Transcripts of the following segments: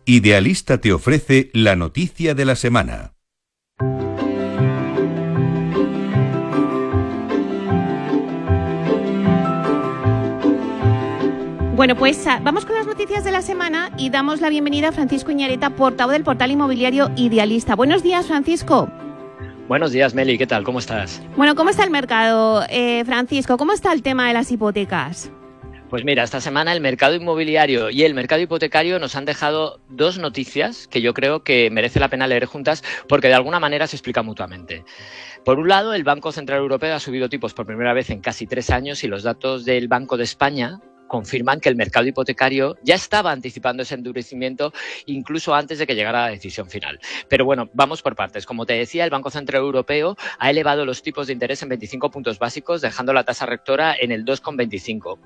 Idealista te ofrece la noticia de la semana. Bueno, pues vamos con las noticias de la semana y damos la bienvenida a Francisco Iñareta, portavoz del portal inmobiliario Idealista. Buenos días, Francisco. Buenos días, Meli. ¿Qué tal? ¿Cómo estás? Bueno, ¿cómo está el mercado, Francisco? ¿Cómo está el tema de las hipotecas? Pues mira, esta semana el mercado inmobiliario y el mercado hipotecario nos han dejado dos noticias que yo creo que merece la pena leer juntas porque de alguna manera se explican mutuamente. Por un lado, el Banco Central Europeo ha subido tipos por primera vez en casi 3 años y los datos del Banco de España confirman que el mercado hipotecario ya estaba anticipando ese endurecimiento incluso antes de que llegara la decisión final. Pero bueno, vamos por partes. Como te decía, el Banco Central Europeo ha elevado los tipos de interés en 25 puntos básicos, dejando la tasa rectora en el 2,25.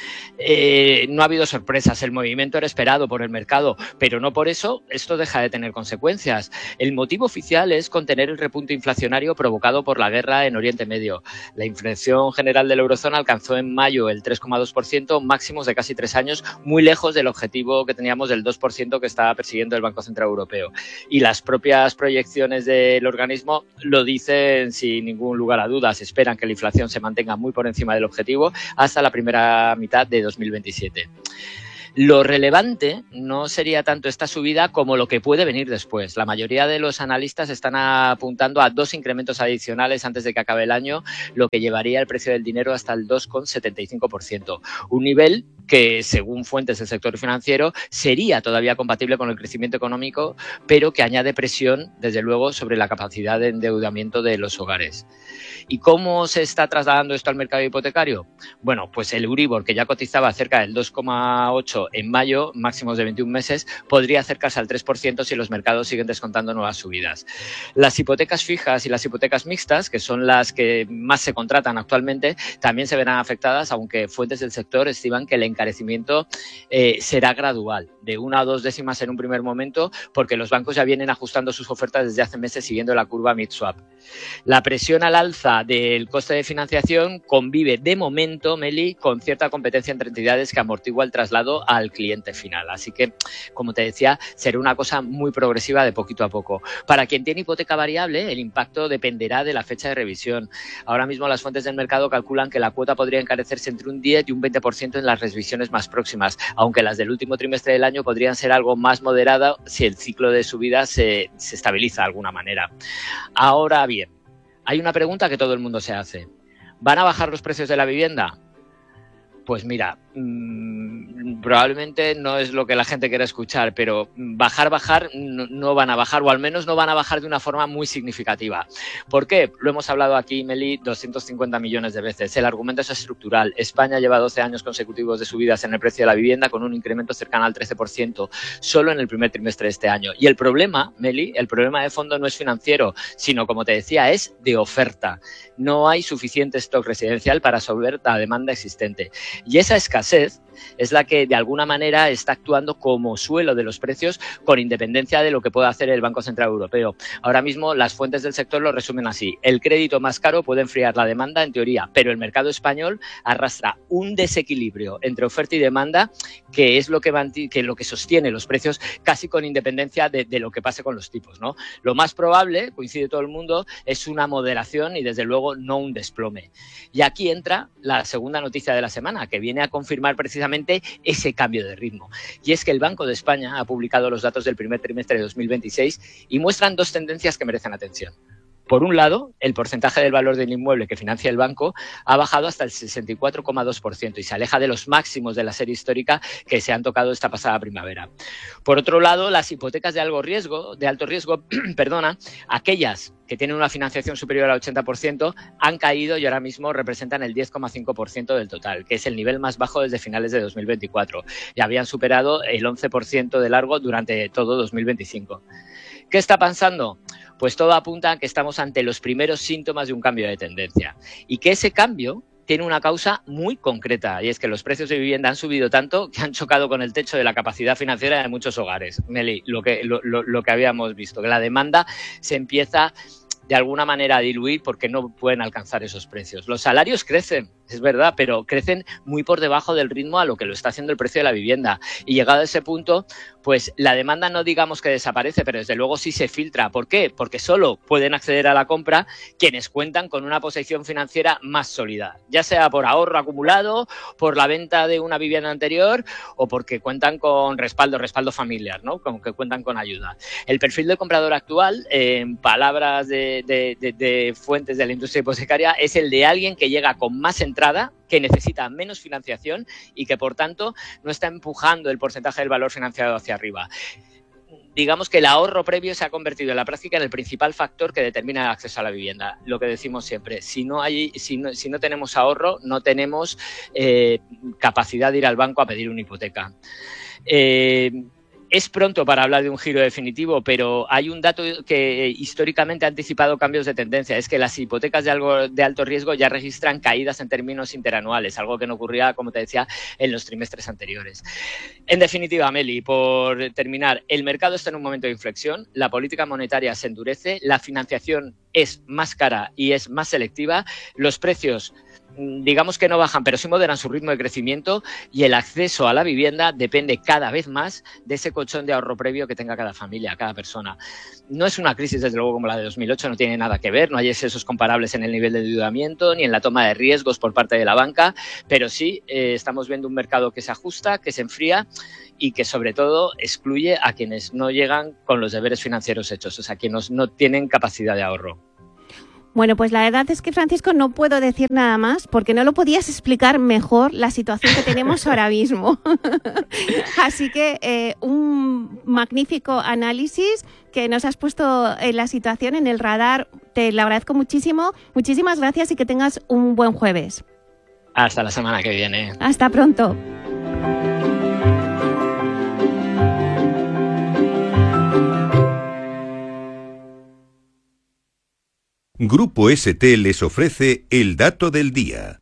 No ha habido sorpresas, el movimiento era esperado por el mercado, pero no por eso esto deja de tener consecuencias. El motivo oficial es contener el repunte inflacionario provocado por la guerra en Oriente Medio. La inflación general de la eurozona alcanzó en mayo el 3,2%, máximos de casi 3 años, muy lejos del objetivo que teníamos del 2% que estaba persiguiendo el Banco Central Europeo. Y las propias proyecciones del organismo lo dicen sin ningún lugar a dudas. Esperan que la inflación se mantenga muy por encima del objetivo hasta la primera mitad de 2027. Lo relevante no sería tanto esta subida como lo que puede venir después. La mayoría de los analistas están apuntando a 2 incrementos adicionales antes de que acabe el año, lo que llevaría el precio del dinero hasta el 2,75%. Un nivel que, según fuentes del sector financiero, sería todavía compatible con el crecimiento económico, pero que añade presión, desde luego, sobre la capacidad de endeudamiento de los hogares. ¿Y cómo se está trasladando esto al mercado hipotecario? Bueno, pues el Euribor, que ya cotizaba cerca del 2,8 en mayo, máximos de 21 meses, podría acercarse al 3% si los mercados siguen descontando nuevas subidas. Las hipotecas fijas y las hipotecas mixtas, que son las que más se contratan actualmente, también se verán afectadas, aunque fuentes del sector estiman que el encarecimiento será gradual, de 1 a 2 décimas en un primer momento, porque los bancos ya vienen ajustando sus ofertas desde hace meses siguiendo la curva mid-swap. La presión al alza del coste de financiación convive de momento, Meli, con cierta competencia entre entidades que amortigua el traslado al cliente final. Así que, como te decía, será una cosa muy progresiva de poquito a poco. Para quien tiene hipoteca variable, el impacto dependerá de la fecha de revisión. Ahora mismo las fuentes del mercado calculan que la cuota podría encarecerse entre un 10 y un 20% en las revisiones más próximas, aunque las del último trimestre del año podrían ser algo más moderada si el ciclo de subida se estabiliza de alguna manera. Ahora bien, hay una pregunta que todo el mundo se hace. ¿Van a bajar los precios de la vivienda? Pues mira, probablemente no es lo que la gente quiere escuchar, pero bajar no van a bajar, o al menos no van a bajar de una forma muy significativa. ¿Por qué? Lo hemos hablado aquí, Meli, 250 millones de veces. El argumento es estructural. España lleva 12 años consecutivos de subidas en el precio de la vivienda con un incremento cercano al 13% solo en el primer trimestre de este año. Y el problema, Meli, el problema de fondo no es financiero, sino, como te decía, es de oferta. No hay suficiente stock residencial para absorber la demanda existente. Y esa escasez es la que de alguna manera está actuando como suelo de los precios con independencia de lo que pueda hacer el Banco Central Europeo. Ahora mismo las fuentes del sector lo resumen así. El crédito más caro puede enfriar la demanda en teoría, pero el mercado español arrastra un desequilibrio entre oferta y demanda que es lo que sostiene los precios casi con independencia de lo que pase con los tipos, ¿no? Lo más probable, coincide todo el mundo, es una moderación y desde luego no un desplome. Y aquí entra la segunda noticia de la semana, que viene a confirmar precisamente ese cambio de ritmo. Y es que el Banco de España ha publicado los datos del primer trimestre de 2026 y muestran 2 tendencias que merecen atención. Por un lado, el porcentaje del valor del inmueble que financia el banco ha bajado hasta el 64,2% y se aleja de los máximos de la serie histórica que se han tocado esta pasada primavera. Por otro lado, las hipotecas de alto riesgo, aquellas que tienen una financiación superior al 80%, han caído y ahora mismo representan el 10,5% del total, que es el nivel más bajo desde finales de 2024. Y habían superado el 11% de largo durante todo 2025. ¿Qué está pasando? Pues todo apunta a que estamos ante los primeros síntomas de un cambio de tendencia y que ese cambio tiene una causa muy concreta y es que los precios de vivienda han subido tanto que han chocado con el techo de la capacidad financiera de muchos hogares. Meli, lo que habíamos visto, que la demanda se empieza de alguna manera a diluir porque no pueden alcanzar esos precios. Los salarios crecen, es verdad, pero crecen muy por debajo del ritmo a lo que lo está haciendo el precio de la vivienda. Y llegado a ese punto, pues la demanda no digamos que desaparece, pero desde luego sí se filtra. ¿Por qué? Porque solo pueden acceder a la compra quienes cuentan con una posición financiera más sólida, ya sea por ahorro acumulado, por la venta de una vivienda anterior o porque cuentan con respaldo familiar, ¿no? Como que cuentan con ayuda. El perfil del comprador actual, en palabras de fuentes de la industria hipotecaria, es el de alguien que llega con más entrada, que necesita menos financiación y que, por tanto, no está empujando el porcentaje del valor financiado hacia arriba. Digamos que el ahorro previo se ha convertido en la práctica en el principal factor que determina el acceso a la vivienda. Lo que decimos siempre, si no tenemos ahorro, no tenemos capacidad de ir al banco a pedir una hipoteca. Es pronto para hablar de un giro definitivo, pero hay un dato que históricamente ha anticipado cambios de tendencia. Es que las hipotecas de alto riesgo ya registran caídas en términos interanuales, algo que no ocurría, como te decía, en los trimestres anteriores. En definitiva, Meli, por terminar, el mercado está en un momento de inflexión, la política monetaria se endurece, la financiación es más cara y es más selectiva, los precios digamos que no bajan, pero sí moderan su ritmo de crecimiento y el acceso a la vivienda depende cada vez más de ese colchón de ahorro previo que tenga cada familia, cada persona. No es una crisis, desde luego, como la de 2008, no tiene nada que ver, no hay excesos comparables en el nivel de endeudamiento ni en la toma de riesgos por parte de la banca, pero sí estamos viendo un mercado que se ajusta, que se enfría y que, sobre todo, excluye a quienes no llegan con los deberes financieros hechos, o sea, quienes no tienen capacidad de ahorro. Bueno, pues la verdad es que, Francisco, no puedo decir nada más porque no lo podías explicar mejor la situación que tenemos ahora mismo. Así que un magnífico análisis que nos has puesto en la situación, en el radar. Te lo agradezco muchísimo. Muchísimas gracias y que tengas un buen jueves. Hasta la semana que viene. Hasta pronto. Grupo ST les ofrece el dato del día.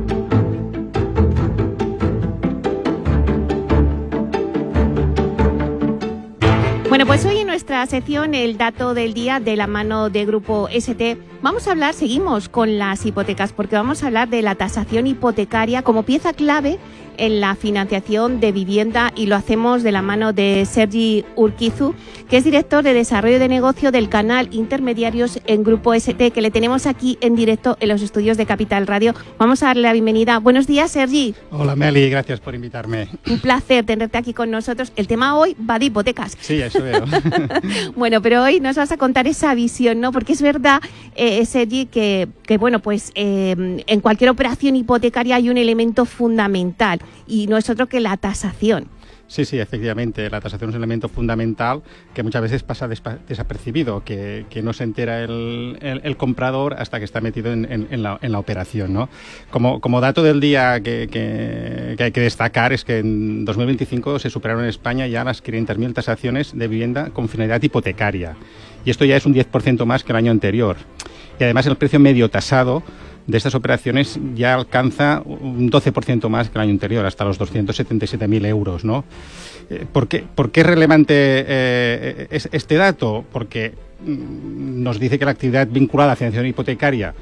Bueno, pues hoy en nuestra sección El Dato del Día, de la mano de Grupo ST, seguimos con las hipotecas, porque vamos a hablar de la tasación hipotecaria como pieza clave en la financiación de vivienda, y lo hacemos de la mano de Sergi Urquizu, que es director de Desarrollo de Negocio del canal Intermediarios en Grupo ST, que le tenemos aquí en directo en los estudios de Capital Radio. Vamos a darle la bienvenida. Buenos días, Sergi. Hola, Meli, gracias por invitarme. Un placer tenerte aquí con nosotros. El tema hoy va de hipotecas. Sí, eso veo. Bueno, pero hoy nos vas a contar esa visión, ¿no? Porque es verdad, Sergi, que bueno, pues en cualquier operación hipotecaria hay un elemento fundamental, y no es otro que la tasación. Sí, efectivamente, la tasación es un elemento fundamental que muchas veces pasa desapercibido, que no se entera el comprador hasta que está metido en la operación, ¿no? Como dato del día que hay que destacar es que en 2025 se superaron en España ya las 500.000 tasaciones de vivienda con finalidad hipotecaria, y esto ya es un 10% más que el año anterior, y además el precio medio tasado de estas operaciones ya alcanza un 12% más que el año anterior, hasta los 277.000 euros, ¿no? ¿Por qué es relevante este dato? Porque nos dice que la actividad vinculada a la financiación hipotecaria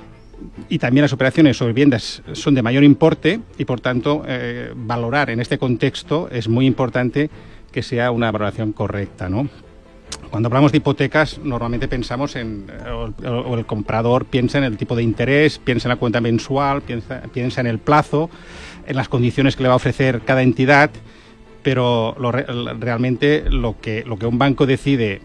y también las operaciones sobre viviendas son de mayor importe, y por tanto valorar en este contexto es muy importante que sea una valoración correcta, ¿no? Cuando hablamos de hipotecas, normalmente pensamos o el comprador piensa en el tipo de interés, piensa en la cuenta mensual, piensa en el plazo, en las condiciones que le va a ofrecer cada entidad, pero realmente lo que un banco decide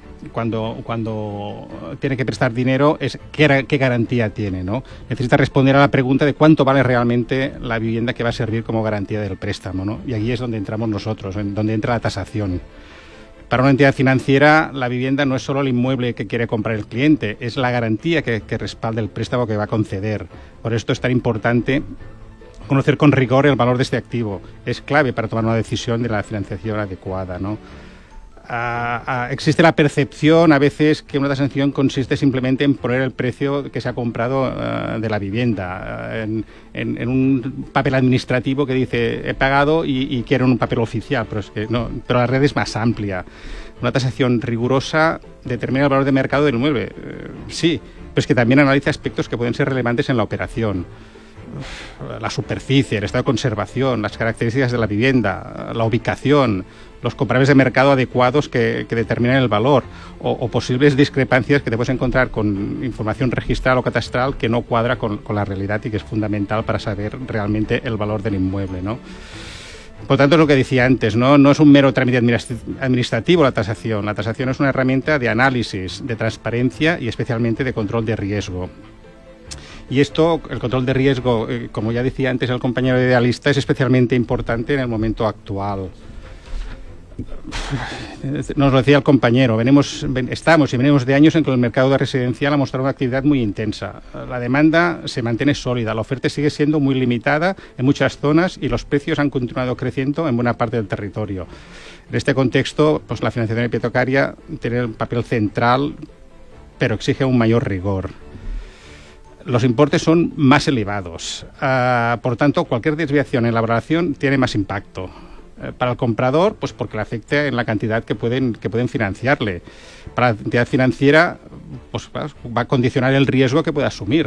cuando tiene que prestar dinero es qué garantía tiene, ¿no? Necesita responder a la pregunta de cuánto vale realmente la vivienda que va a servir como garantía del préstamo, ¿no? Y aquí es donde entramos nosotros, donde entra la tasación. Para una entidad financiera, la vivienda no es solo el inmueble que quiere comprar el cliente, es la garantía que respalda el préstamo que va a conceder. Por esto es tan importante conocer con rigor el valor de este activo. Es clave para tomar una decisión de la financiación adecuada, ¿no? Existe la percepción a veces que una tasación consiste simplemente en poner el precio que se ha comprado de la vivienda en un papel administrativo que dice he pagado y quiero un papel oficial, pero es que no, pero la red es más amplia. Una tasación rigurosa determina el valor de mercado del inmueble, sí, pero es que también analiza aspectos que pueden ser relevantes en la operación. La superficie, el estado de conservación, las características de la vivienda, la ubicación, los comparables de mercado adecuados que determinan el valor o posibles discrepancias que te puedes encontrar con información registral o catastral que no cuadra con la realidad y que es fundamental para saber realmente el valor del inmueble, ¿no? Por tanto, es lo que decía antes, ¿no? No es un mero trámite administrativo la tasación. La tasación es una herramienta de análisis, de transparencia y especialmente de control de riesgo. Y esto, el control de riesgo, como ya decía antes el compañero idealista, es especialmente importante en el momento actual. Nos lo decía el compañero, estamos y venimos de años en que el mercado de residencial ha mostrado una actividad muy intensa. La demanda se mantiene sólida, la oferta sigue siendo muy limitada en muchas zonas y los precios han continuado creciendo en buena parte del territorio. En este contexto, pues la financiación hipotecaria tiene un papel central, pero exige un mayor rigor. Los importes son más elevados, por tanto, cualquier desviación en la valoración tiene más impacto. Para el comprador, pues porque le afecta en la cantidad que pueden financiarle. Para la entidad financiera, pues va a condicionar el riesgo que puede asumir.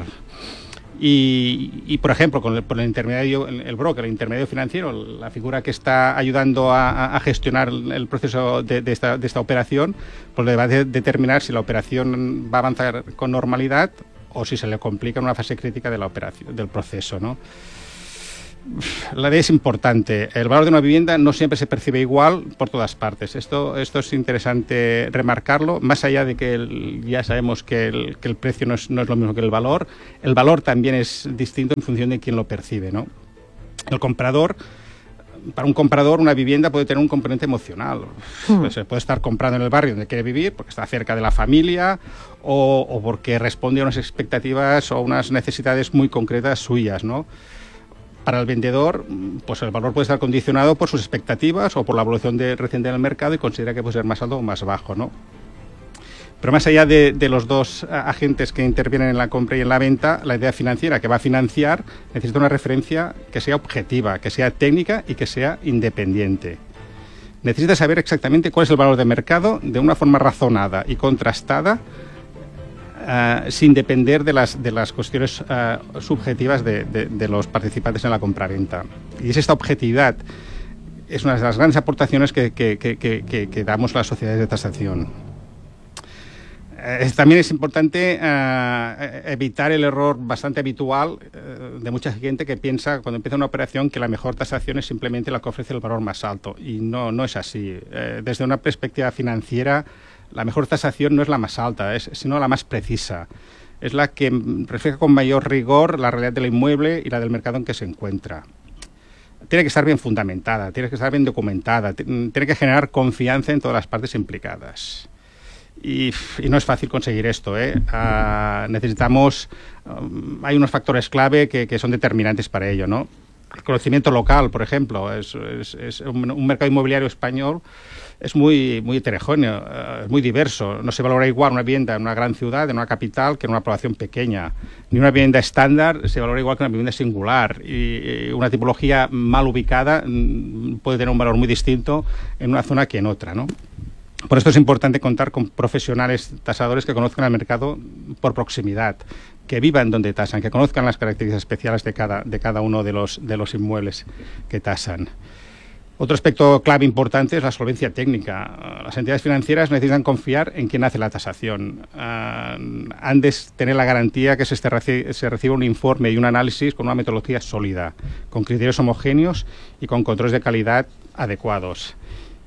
Y por ejemplo, con el intermediario, el broker, el intermediario financiero, la figura que está ayudando a gestionar el proceso de esta operación, pues le va a determinar si la operación va a avanzar con normalidad o si se le complica en una fase crítica de la operación, del proceso, ¿no? La ley es importante. El valor de una vivienda no siempre se percibe igual por todas partes. Esto es interesante remarcarlo. Más allá de que ya sabemos que el precio no es lo mismo que el valor también es distinto en función de quién lo percibe, ¿no? Para un comprador, una vivienda puede tener un componente emocional. Pues se puede estar comprando en el barrio donde quiere vivir porque está cerca de la familia o porque responde a unas expectativas o unas necesidades muy concretas suyas, ¿no? Para el vendedor, pues el valor puede estar condicionado por sus expectativas o por la evolución reciente del mercado y considera que puede ser más alto o más bajo, ¿no? Pero más allá de los dos agentes que intervienen en la compra y en la venta, la entidad financiera que va a financiar necesita una referencia que sea objetiva, que sea técnica y que sea independiente. Necesita saber exactamente cuál es el valor de mercado de una forma razonada y contrastada, sin depender de las cuestiones subjetivas de los participantes en la compraventa. Y es esta objetividad, es una de las grandes aportaciones que damos las sociedades de tasación. También es importante evitar el error bastante habitual de mucha gente que piensa cuando empieza una operación que la mejor tasación es simplemente la que ofrece el valor más alto. Y no es así. Desde una perspectiva financiera, la mejor tasación no es la más alta, sino la más precisa. Es la que refleja con mayor rigor la realidad del inmueble y la del mercado en que se encuentra. Tiene que estar bien fundamentada, tiene que estar bien documentada, tiene que generar confianza en todas las partes implicadas. Y no es fácil conseguir esto, ¿eh? Hay unos factores clave que son determinantes para ello, ¿no? El conocimiento local, por ejemplo, es un mercado inmobiliario español es muy heterogéneo, es muy diverso. No se valora igual una vivienda en una gran ciudad, en una capital, que en una población pequeña. Ni una vivienda estándar se valora igual que una vivienda singular. Y una tipología mal ubicada puede tener un valor muy distinto en una zona que en otra, ¿no? Por esto es importante contar con profesionales tasadores que conozcan el mercado por proximidad, que vivan donde tasan, que conozcan las características especiales de cada uno de los inmuebles que tasan. Otro aspecto clave importante es la solvencia técnica. Las entidades financieras necesitan confiar en quien hace la tasación. Han de tener la garantía que se reciba un informe y un análisis con una metodología sólida, con criterios homogéneos y con controles de calidad adecuados.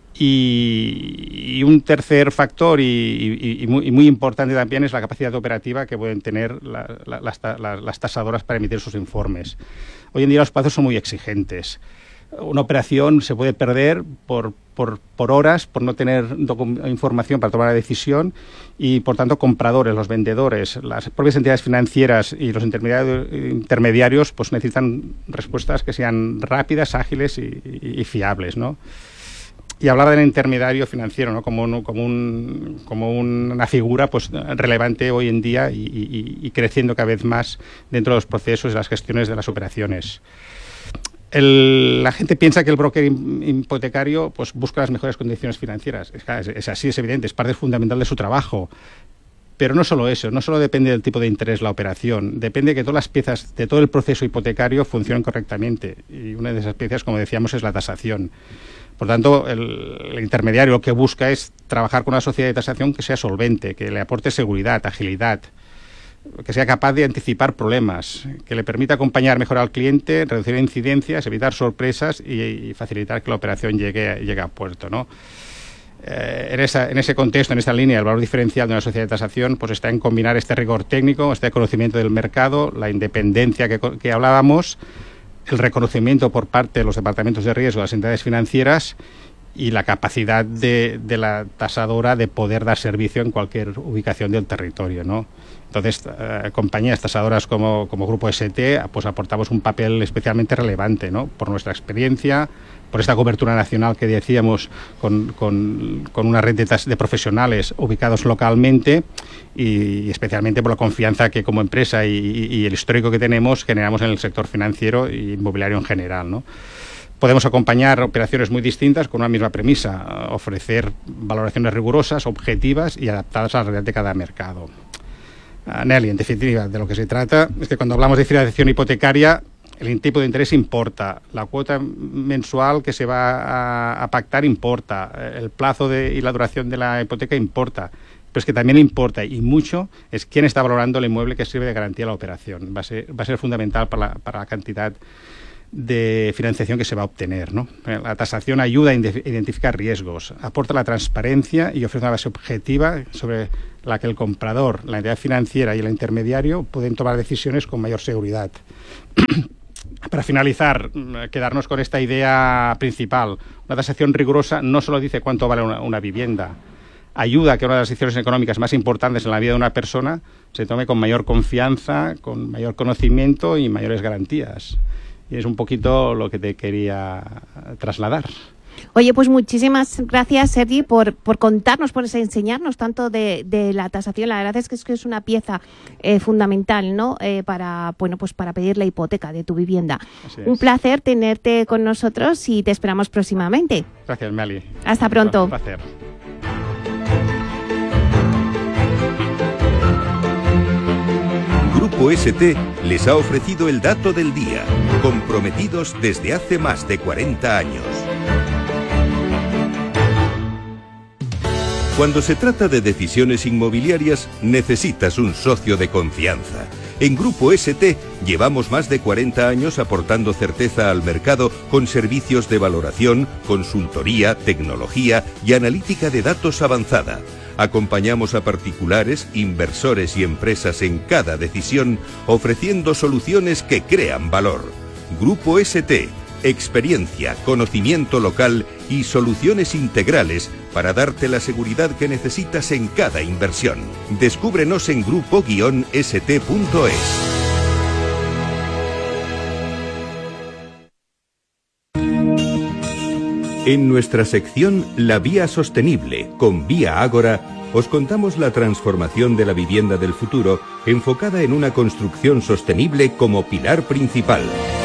Y un tercer factor y muy importante también es la capacidad operativa que pueden tener las tasadoras para emitir sus informes. Hoy en día los plazos son muy exigentes. Una operación se puede perder por horas, por no tener información para tomar la decisión y, por tanto, compradores, los vendedores, las propias entidades financieras y los intermediarios pues necesitan respuestas que sean rápidas, ágiles y fiables, ¿no? y hablaba del intermediario financiero, ¿no? como una figura pues relevante hoy en día y creciendo cada vez más dentro de los procesos y las gestiones de las operaciones. La gente piensa que el broker hipotecario pues busca las mejores condiciones financieras. Es así, es evidente, es parte fundamental de su trabajo. Pero no solo eso, no solo depende del tipo de interés la operación, depende que todas las piezas de todo el proceso hipotecario funcionen correctamente. Y una de esas piezas, como decíamos, es la tasación. Por tanto, el intermediario lo que busca es trabajar con una sociedad de tasación que sea solvente, que le aporte seguridad, agilidad, que sea capaz de anticipar problemas, que le permita acompañar mejor al cliente, reducir incidencias, evitar sorpresas y facilitar que la operación llegue a puerto, ¿no? En ese contexto, en esta línea, el valor diferencial de una sociedad de tasación pues está en combinar este rigor técnico, este conocimiento del mercado, la independencia que hablábamos, el reconocimiento por parte de los departamentos de riesgo de las entidades financieras y la capacidad de la tasadora de poder dar servicio en cualquier ubicación del territorio, ¿no? Entonces, compañías tasadoras como Grupo ST, pues aportamos un papel especialmente relevante, ¿no? Por nuestra experiencia, por esta cobertura nacional que decíamos, con una red de profesionales ubicados localmente y especialmente por la confianza que como empresa y el histórico que tenemos generamos en el sector financiero e inmobiliario en general, ¿no? Podemos acompañar operaciones muy distintas con una misma premisa, ofrecer valoraciones rigurosas, objetivas y adaptadas a la realidad de cada mercado. Nelly, en definitiva, de lo que se trata es que cuando hablamos de financiación hipotecaria, el tipo de interés importa, la cuota mensual que se va a pactar importa, el plazo y la duración de la hipoteca importa, pero es que también importa y mucho es quién está valorando el inmueble que sirve de garantía a la operación. Va a ser fundamental para la cantidad de financiación que se va a obtener, ¿no? La tasación ayuda a identificar riesgos, aporta la transparencia y ofrece una base objetiva sobre la que el comprador, la entidad financiera y el intermediario pueden tomar decisiones con mayor seguridad. Para finalizar, quedarnos con esta idea principal. Una tasación rigurosa no solo dice cuánto vale una vivienda, ayuda a que una de las decisiones económicas más importantes en la vida de una persona se tome con mayor confianza, con mayor conocimiento y mayores garantías. Y es un poquito lo que te quería trasladar. Oye, pues muchísimas gracias, Sergi, por contarnos, por enseñarnos tanto de la tasación. La verdad es que es una pieza fundamental, ¿no? Para pedir la hipoteca de tu vivienda. Un placer tenerte con nosotros y te esperamos próximamente. Gracias, Meli. Hasta pronto. Un placer. Grupo ST les ha ofrecido el dato del día, comprometidos desde hace más de 40 años. Cuando se trata de decisiones inmobiliarias, necesitas un socio de confianza. En Grupo ST llevamos más de 40 años aportando certeza al mercado con servicios de valoración, consultoría, tecnología y analítica de datos avanzada. Acompañamos a particulares, inversores y empresas en cada decisión, ofreciendo soluciones que crean valor. Grupo ST, experiencia, conocimiento local y soluciones integrales para darte la seguridad que necesitas en cada inversión. Descúbrenos en grupo-st.es. En nuestra sección La Vía Sostenible con Vía Ágora, os contamos la transformación de la vivienda del futuro enfocada en una construcción sostenible como pilar principal.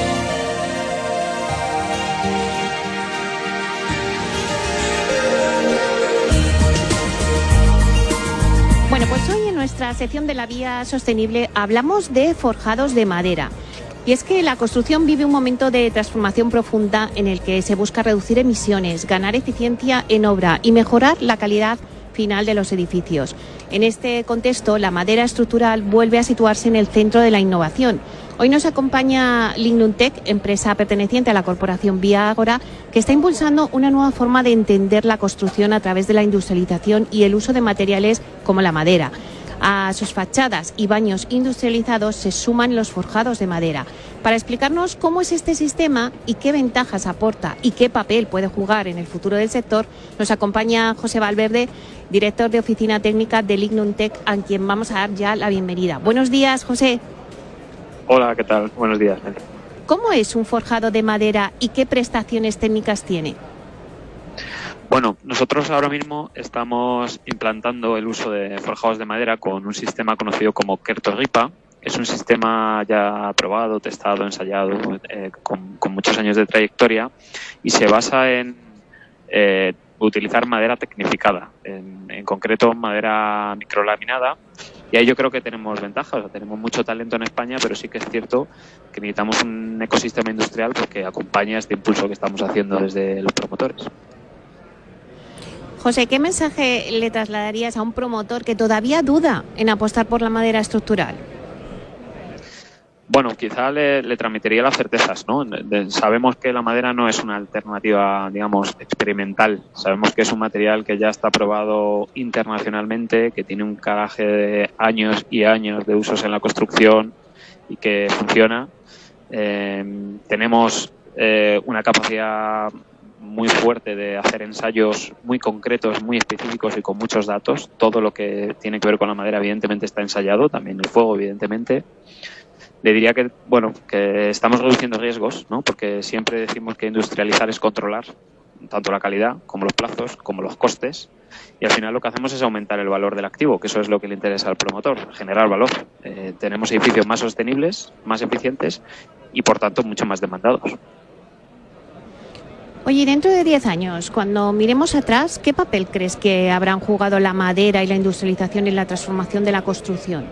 Bueno, pues hoy en nuestra sección de La Vía Sostenible hablamos de forjados de madera. Y es que la construcción vive un momento de transformación profunda en el que se busca reducir emisiones, ganar eficiencia en obra y mejorar la calidad final de los edificios. En este contexto, la madera estructural vuelve a situarse en el centro de la innovación. Hoy nos acompaña Lignuntec, empresa perteneciente a la corporación Vía Ágora, que está impulsando una nueva forma de entender la construcción a través de la industrialización y el uso de materiales como la madera. A sus fachadas y baños industrializados se suman los forjados de madera. Para explicarnos cómo es este sistema y qué ventajas aporta y qué papel puede jugar en el futuro del sector, nos acompaña José Valverde, director de Oficina Técnica de Lignuntec, a quien vamos a dar ya la bienvenida. Buenos días, José. Hola, ¿qué tal? Buenos días. ¿Cómo es un forjado de madera y qué prestaciones técnicas tiene? Bueno, nosotros ahora mismo estamos implantando el uso de forjados de madera con un sistema conocido como Kerto-Ripa. Es un sistema ya probado, testado, ensayado, con muchos años de trayectoria, y se basa en utilizar madera tecnificada, en concreto madera microlaminada. Y ahí yo creo que tenemos ventajas. O sea, tenemos mucho talento en España, pero sí que es cierto que necesitamos un ecosistema industrial que acompañe este impulso que estamos haciendo desde los promotores. José, ¿qué mensaje le trasladarías a un promotor que todavía duda en apostar por la madera estructural? Bueno, quizá le transmitiría las certezas, ¿no? Sabemos que la madera no es una alternativa, digamos, experimental. Sabemos que es un material que ya está probado internacionalmente, que tiene un calaje de años y años de usos en la construcción y que funciona. Tenemos una capacidad muy fuerte de hacer ensayos muy concretos, muy específicos y con muchos datos. Todo lo que tiene que ver con la madera evidentemente está ensayado, también el fuego evidentemente. Le diría que, bueno, que estamos reduciendo riesgos, ¿no? Porque siempre decimos que industrializar es controlar tanto la calidad como los plazos, como los costes, y al final lo que hacemos es aumentar el valor del activo, que eso es lo que le interesa al promotor, generar valor. Tenemos edificios más sostenibles, más eficientes y por tanto mucho más demandados. Oye, dentro de 10 años, cuando miremos atrás, ¿qué papel crees que habrán jugado la madera y la industrialización en la transformación de la construcción?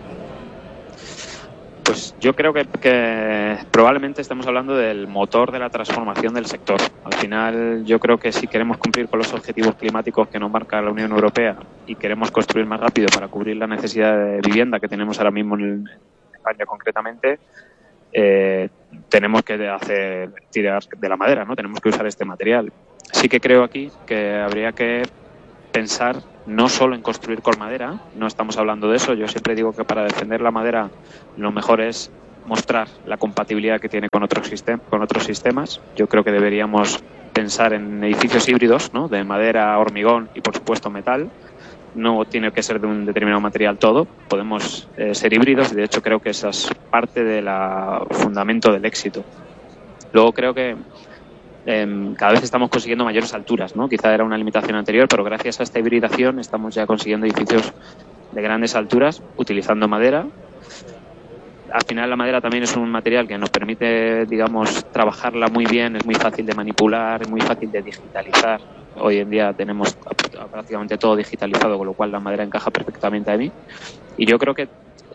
Pues yo creo que probablemente estemos hablando del motor de la transformación del sector. Al final, yo creo que si queremos cumplir con los objetivos climáticos que nos marca la Unión Europea y queremos construir más rápido para cubrir la necesidad de vivienda que tenemos ahora mismo en España concretamente, tenemos que tirar de la madera, ¿no? Tenemos que usar este material. Sí que creo aquí que habría que pensar no solo en construir con madera, no estamos hablando de eso. Yo siempre digo que para defender la madera lo mejor es mostrar la compatibilidad que tiene con otros sistemas. Yo creo que deberíamos pensar en edificios híbridos, ¿no? De madera, hormigón y por supuesto metal. No tiene que ser de un determinado material todo, podemos ser híbridos y de hecho creo que esa es parte del fundamento del éxito. Luego creo que cada vez estamos consiguiendo mayores alturas, ¿no? Quizá era una limitación anterior, pero gracias a esta hibridación estamos ya consiguiendo edificios de grandes alturas utilizando madera. Al final la madera también es un material que nos permite, digamos, trabajarla muy bien, es muy fácil de manipular, es muy fácil de digitalizar. Hoy en día tenemos prácticamente todo digitalizado, con lo cual la madera encaja perfectamente a mí. Y yo creo que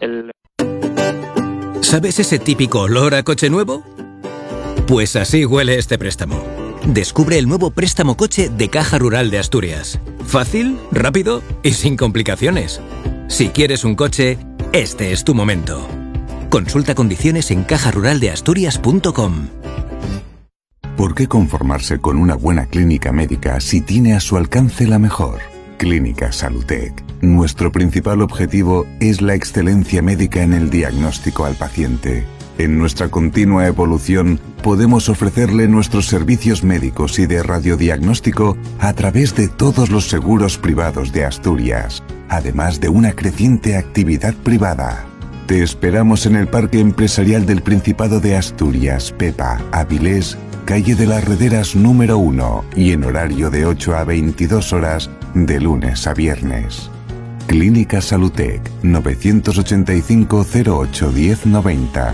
¿Sabes ese típico olor a coche nuevo? Pues así huele este préstamo. Descubre el nuevo préstamo coche de Caja Rural de Asturias. Fácil, rápido y sin complicaciones. Si quieres un coche, este es tu momento. Consulta condiciones en cajaruraldeasturias.com. ¿Por qué conformarse con una buena clínica médica si tiene a su alcance la mejor? Clínica Salutec. Nuestro principal objetivo es la excelencia médica en el diagnóstico al paciente. En nuestra continua evolución, podemos ofrecerle nuestros servicios médicos y de radiodiagnóstico a través de todos los seguros privados de Asturias, además de una creciente actividad privada. Te esperamos en el Parque Empresarial del Principado de Asturias, Pepa, Avilés, calle de las Rederas número 1 y en horario de 8 a 22 horas de lunes a viernes. Clínica Salutec, 985 08 1090,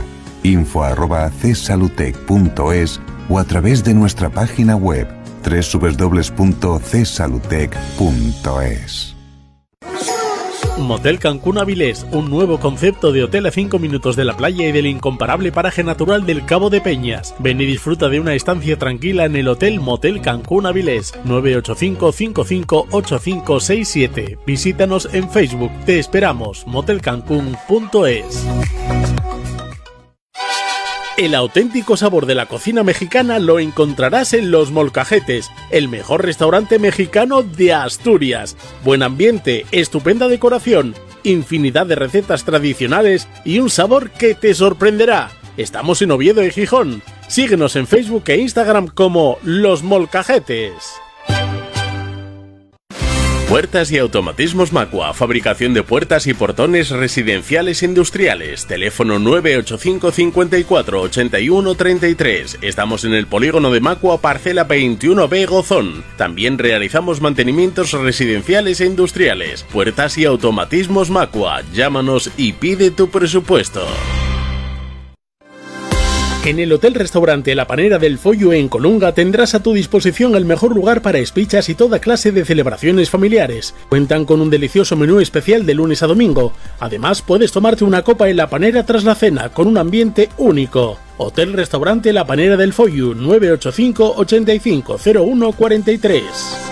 info@csalutec.es o a través de nuestra página web www.csalutec.es. Motel Cancún Avilés, un nuevo concepto de hotel a 5 minutos de la playa y del incomparable paraje natural del Cabo de Peñas. Ven y disfruta de una estancia tranquila en el Hotel Motel Cancún Avilés, 985 55 8567. Visítanos en Facebook. Te esperamos. motelcancún.es. El auténtico sabor de la cocina mexicana lo encontrarás en Los Molcajetes, el mejor restaurante mexicano de Asturias. Buen ambiente, estupenda decoración, infinidad de recetas tradicionales y un sabor que te sorprenderá. Estamos en Oviedo y Gijón. Síguenos en Facebook e Instagram como Los Molcajetes. Puertas y automatismos Macua, fabricación de puertas y portones residenciales e industriales. Teléfono 985 54 81 33. Estamos en el polígono de Macua, parcela 21B Gozón. También realizamos mantenimientos residenciales e industriales. Puertas y automatismos Macua. Llámanos y pide tu presupuesto. En el Hotel-Restaurante La Panera del Follo en Colunga tendrás a tu disposición el mejor lugar para espichas y toda clase de celebraciones familiares. Cuentan con un delicioso menú especial de lunes a domingo. Además, puedes tomarte una copa en La Panera tras la cena, con un ambiente único. Hotel-Restaurante La Panera del Follo, 985 85 01 43.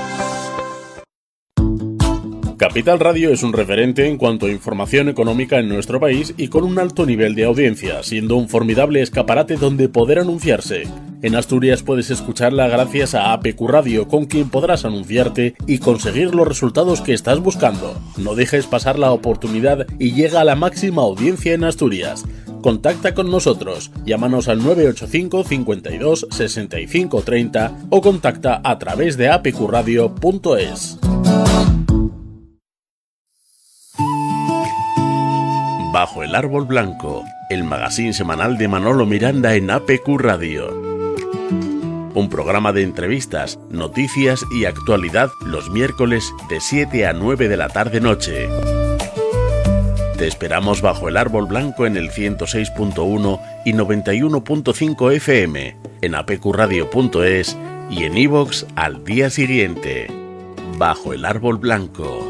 Capital Radio es un referente en cuanto a información económica en nuestro país y con un alto nivel de audiencia, siendo un formidable escaparate donde poder anunciarse. En Asturias puedes escucharla gracias a APQ Radio, con quien podrás anunciarte y conseguir los resultados que estás buscando. No dejes pasar la oportunidad y llega a la máxima audiencia en Asturias. Contacta con nosotros, llámanos al 985 52 65 30 o contacta a través de apqradio.es. Bajo el árbol blanco, el magazín semanal de Manolo Miranda en APQ Radio. Un programa de entrevistas, noticias y actualidad los miércoles de 7 a 9 de la tarde-noche. Te esperamos bajo el árbol blanco en el 106.1 y 91.5 FM, en apqradio.es y en iVoox al día siguiente. Bajo el árbol blanco.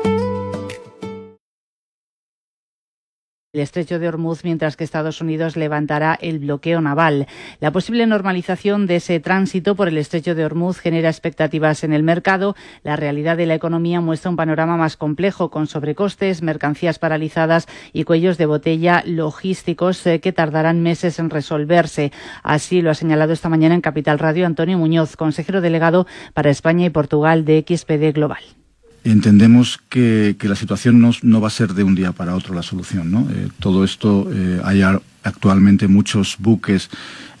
El estrecho de Hormuz, mientras que Estados Unidos levantará el bloqueo naval. La posible normalización de ese tránsito por el estrecho de Hormuz genera expectativas en el mercado. La realidad de la economía muestra un panorama más complejo, con sobrecostes, mercancías paralizadas y cuellos de botella logísticos que tardarán meses en resolverse. Así lo ha señalado esta mañana en Capital Radio Antonio Muñoz, consejero delegado para España y Portugal de XPD Global. Entendemos que la situación no va a ser de un día para otro la solución, ¿no? Todo esto, hay actualmente muchos buques